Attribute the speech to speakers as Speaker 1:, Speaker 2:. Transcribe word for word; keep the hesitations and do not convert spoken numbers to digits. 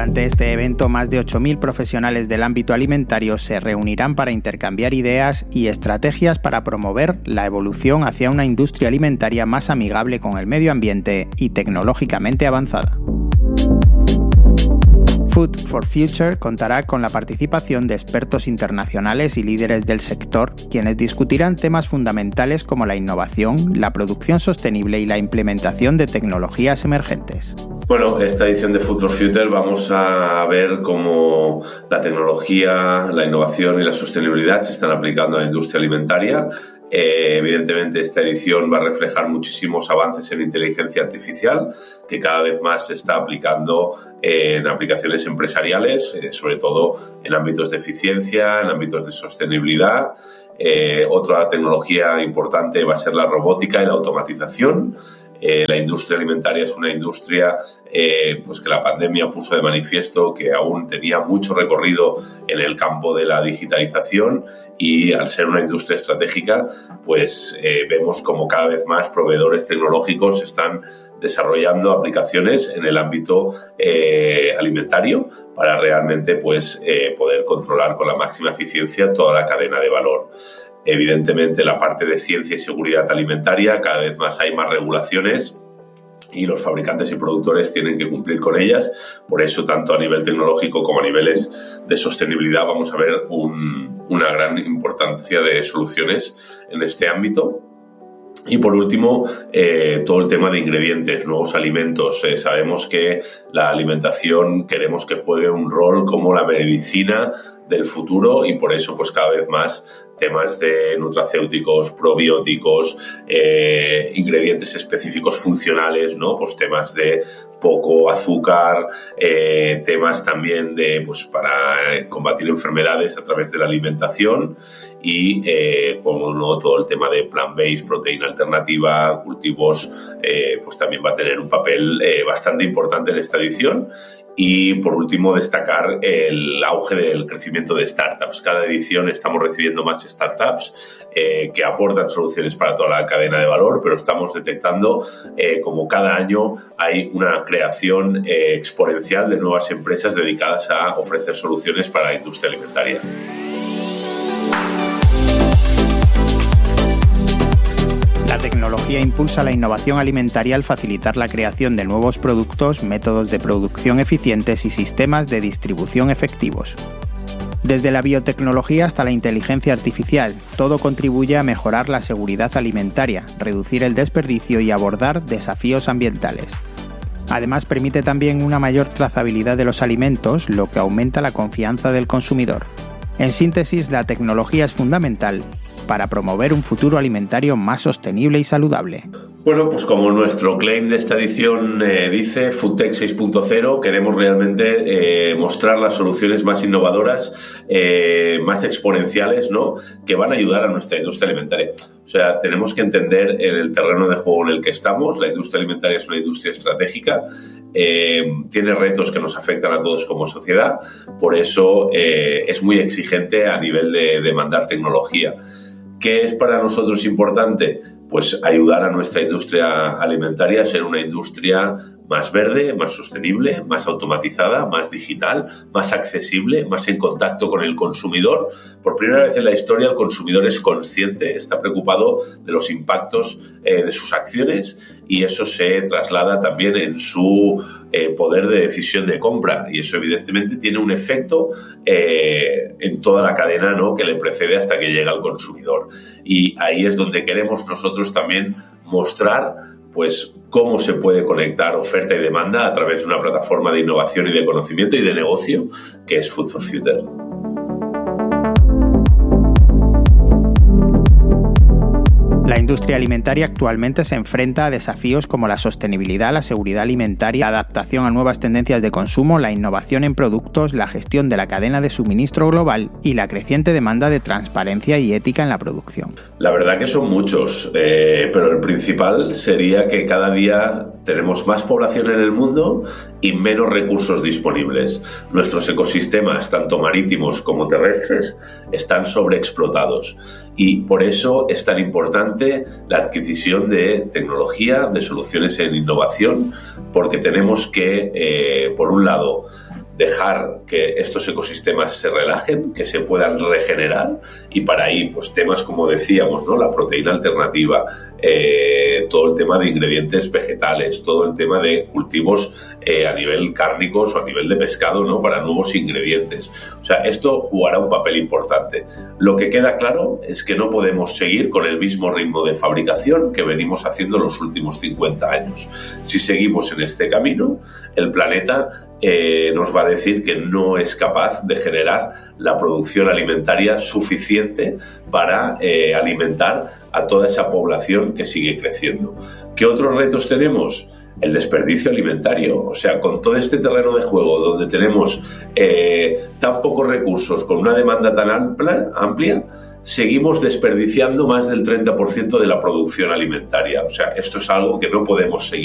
Speaker 1: Durante este evento, más de ocho mil profesionales del ámbito alimentario se reunirán para intercambiar ideas y estrategias para promover la evolución hacia una industria alimentaria más amigable con el medio ambiente y tecnológicamente avanzada. Food for Future contará con la participación de expertos internacionales y líderes del sector, quienes discutirán temas fundamentales como la innovación, la producción sostenible y la implementación de tecnologías emergentes.
Speaker 2: Bueno, esta edición de Food for Future vamos a ver cómo la tecnología, la innovación y la sostenibilidad se están aplicando a la industria alimentaria. Eh, evidentemente, esta edición va a reflejar muchísimos avances en inteligencia artificial que cada vez más se está aplicando en aplicaciones empresariales, eh, sobre todo en ámbitos de eficiencia, en ámbitos de sostenibilidad. Eh, otra tecnología importante va a ser la robótica y la automatización. Eh, la industria alimentaria es una industria eh, pues que la pandemia puso de manifiesto que aún tenía mucho recorrido en el campo de la digitalización, y al ser una industria estratégica pues eh, vemos como cada vez más proveedores tecnológicos están desarrollando aplicaciones en el ámbito eh, alimentario para realmente pues eh, poder controlar con la máxima eficiencia toda la cadena de valor. Evidentemente, la parte de ciencia y seguridad alimentaria, cada vez más hay más regulaciones y los fabricantes y productores tienen que cumplir con ellas. Por eso, tanto a nivel tecnológico como a niveles de sostenibilidad, vamos a ver un, una gran importancia de soluciones en este ámbito. Y por último, eh, todo el tema de ingredientes, nuevos alimentos. Eh, sabemos que la alimentación queremos que juegue un rol como la medicina del futuro, y por eso pues cada vez más temas de nutracéuticos, probióticos, eh, ingredientes específicos funcionales, ¿no? Pues temas de poco azúcar, eh, temas también de pues para combatir enfermedades a través de la alimentación, y eh, como no, todo el tema de plant-based, proteína alternativa, cultivos, eh, pues también va a tener un papel eh, bastante importante en esta edición. Y por último, destacar el auge del crecimiento de startups. Cada edición estamos recibiendo más startups eh, que aportan soluciones para toda la cadena de valor, pero estamos detectando eh, como cada año hay una creación eh, exponencial de nuevas empresas dedicadas a ofrecer soluciones para la industria alimentaria.
Speaker 1: La tecnología impulsa la innovación alimentaria al facilitar la creación de nuevos productos, métodos de producción eficientes y sistemas de distribución efectivos. Desde la biotecnología hasta la inteligencia artificial, todo contribuye a mejorar la seguridad alimentaria, reducir el desperdicio y abordar desafíos ambientales. Además, permite también una mayor trazabilidad de los alimentos, lo que aumenta la confianza del consumidor. En síntesis, la tecnología es fundamental para promover un futuro alimentario más sostenible y saludable.
Speaker 2: Bueno, pues como nuestro claim de esta edición eh, dice, FoodTech seis punto cero, queremos realmente eh, mostrar las soluciones más innovadoras, eh, más exponenciales, ¿no?, que van a ayudar a nuestra industria alimentaria. O sea, tenemos que entender en el terreno de juego en el que estamos. La industria alimentaria es una industria estratégica, eh, tiene retos que nos afectan a todos como sociedad, por eso eh, es muy exigente a nivel de demandar tecnología. ¿Qué es para nosotros importante? Pues ayudar a nuestra industria alimentaria a ser una industria más verde, más sostenible, más automatizada, más digital, más accesible, más en contacto con el consumidor. Por primera vez en la historia el consumidor es consciente, está preocupado de los impactos eh, de sus acciones, y eso se traslada también en su eh, poder de decisión de compra, y eso evidentemente tiene un efecto eh, en toda la cadena, ¿no?, que le precede hasta que llega al consumidor. Y ahí es donde queremos nosotros también mostrar pues cómo se puede conectar oferta y demanda a través de una plataforma de innovación y de conocimiento y de negocio que es Food for Future.
Speaker 1: La industria alimentaria actualmente se enfrenta a desafíos como la sostenibilidad, la seguridad alimentaria, la adaptación a nuevas tendencias de consumo, la innovación en productos, la gestión de la cadena de suministro global y la creciente demanda de transparencia y ética en la producción.
Speaker 2: La verdad que son muchos, eh, pero el principal sería que cada día tenemos más población en el mundo y menos recursos disponibles. Nuestros ecosistemas, tanto marítimos como terrestres, están sobreexplotados, y por eso es tan importante la adquisición de tecnología, de soluciones en innovación, porque tenemos que, eh, por un lado, dejar que estos ecosistemas se relajen, que se puedan regenerar, y para ahí, pues temas como decíamos, ¿no? La proteína alternativa, eh, todo el tema de ingredientes vegetales, todo el tema de cultivos eh, a nivel cárnicos o a nivel de pescado, ¿no? Para nuevos ingredientes. O sea, esto jugará un papel importante. Lo que queda claro es que no podemos seguir con el mismo ritmo de fabricación que venimos haciendo los últimos cincuenta años. Si seguimos en este camino, el planeta eh, nos va a decir que no es capaz de generar la producción alimentaria suficiente para eh, alimentar a toda esa población que sigue creciendo. ¿Qué otros retos tenemos? El desperdicio alimentario. O sea, con todo este terreno de juego donde tenemos eh, tan pocos recursos, con una demanda tan amplia, amplia, seguimos desperdiciando más del treinta por ciento de la producción alimentaria. O sea, esto es algo que no podemos seguir